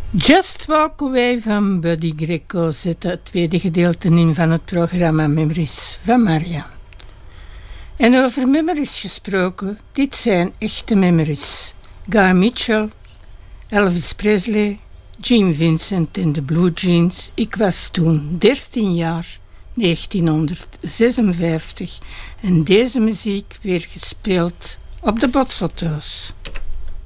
Just Walk Away van Buddy Greco zet het tweede gedeelte in van het programma Memories van Maria. En over memories gesproken, dit zijn echte memories. Guy Mitchell, Elvis Presley, Gene Vincent en de Blue Jeans. Ik was toen 13 jaar, 1956, en deze muziek weer gespeeld op de Botsauto's.